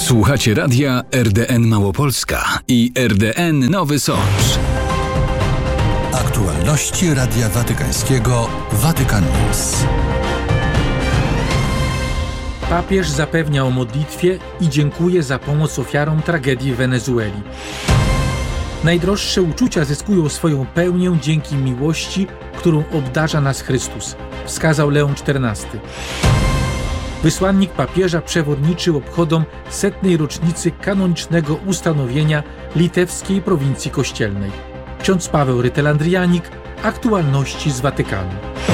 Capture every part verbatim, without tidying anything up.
Słuchacie radia R D N Małopolska i R D N Nowy Sącz. Aktualności Radia Watykańskiego Vatican News. Papież zapewnia o modlitwie i dziękuje za pomoc ofiarom tragedii w Wenezueli. Najdroższe uczucia zyskują swoją pełnię dzięki miłości, którą obdarza nas Chrystus, wskazał Leon czternasty. Wysłannik papieża przewodniczył obchodom setnej rocznicy kanonicznego ustanowienia litewskiej prowincji kościelnej. Ksiądz Paweł Rytel-Andrianik, aktualności z Watykanu.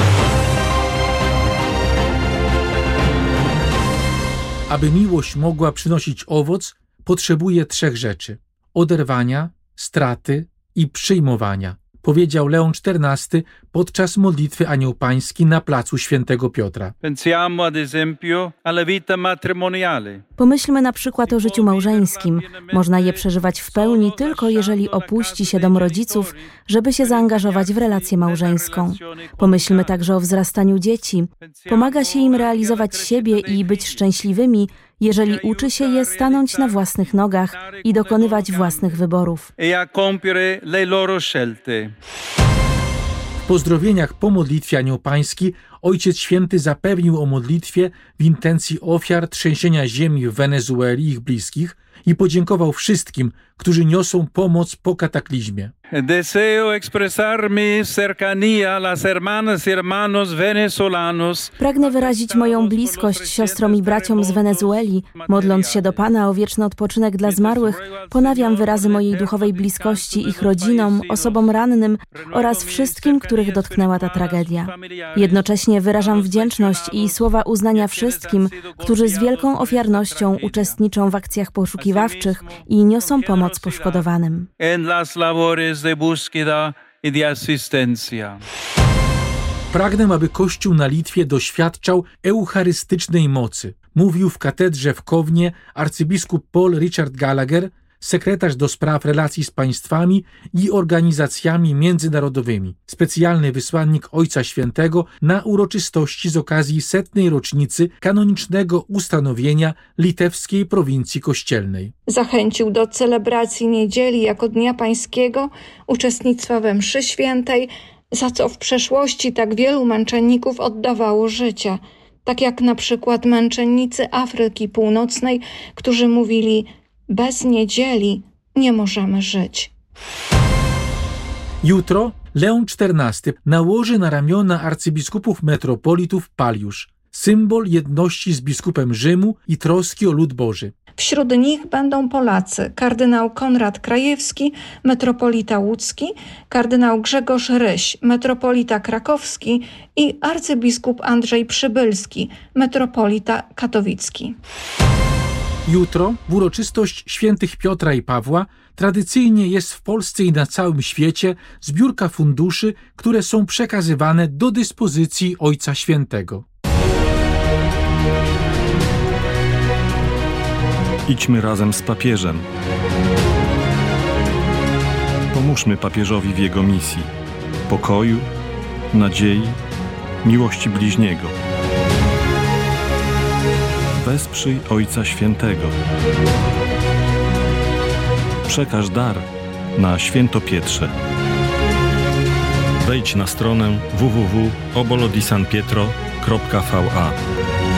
Aby miłość mogła przynosić owoc, potrzebuje trzech rzeczy: oderwania, straty i przyjmowania, powiedział Leon czternasty podczas modlitwy Anioł Pański na placu Świętego Piotra. Pomyślmy na przykład o życiu małżeńskim. Można je przeżywać w pełni tylko jeżeli opuści się dom rodziców, żeby się zaangażować w relację małżeńską. Pomyślmy także o wzrastaniu dzieci. Pomaga się im realizować siebie i być szczęśliwymi, jeżeli uczy się je stanąć na własnych nogach i dokonywać własnych wyborów. W pozdrowieniach po modlitwie Anioł Pański Ojciec Święty zapewnił o modlitwie w intencji ofiar trzęsienia ziemi w Wenezueli i ich bliskich i podziękował wszystkim, którzy niosą pomoc po kataklizmie. Pragnę wyrazić moją bliskość siostrom i braciom z Wenezueli. Modląc się do Pana o wieczny odpoczynek dla zmarłych, ponawiam wyrazy mojej duchowej bliskości ich rodzinom, osobom rannym oraz wszystkim, których dotknęła ta tragedia. Jednocześnie wyrażam wdzięczność i słowa uznania wszystkim, którzy z wielką ofiarnością uczestniczą w akcjach poszukiwawczych i niosą pomoc poszkodowanym. Pragnę, aby Kościół na Litwie doświadczał eucharystycznej mocy, mówił w katedrze w Kownie arcybiskup Paul Richard Gallagher, sekretarz do spraw relacji z państwami i organizacjami międzynarodowymi, specjalny wysłannik Ojca Świętego na uroczystości z okazji setnej rocznicy kanonicznego ustanowienia litewskiej prowincji kościelnej. Zachęcił do celebracji niedzieli jako Dnia Pańskiego, uczestnictwa we mszy świętej, za co w przeszłości tak wielu męczenników oddawało życie, tak jak na przykład męczennicy Afryki Północnej, którzy mówili: bez niedzieli nie możemy żyć. Jutro Leon czternasty nałoży na ramiona arcybiskupów metropolitów paliusz, symbol jedności z biskupem Rzymu i troski o lud Boży. Wśród nich będą Polacy: kardynał Konrad Krajewski, metropolita łódzki, kardynał Grzegorz Ryś, metropolita krakowski i arcybiskup Andrzej Przybylski, metropolita katowicki. Jutro w uroczystość świętych Piotra i Pawła tradycyjnie jest w Polsce i na całym świecie zbiórka funduszy, które są przekazywane do dyspozycji Ojca Świętego. Idźmy razem z papieżem. Pomóżmy papieżowi w jego misji pokoju, nadziei, miłości bliźniego. Wesprzyj Ojca Świętego. Przekaż dar na Świętopietrze. Wejdź na stronę w w w kropka obolo di san pietro kropka v a.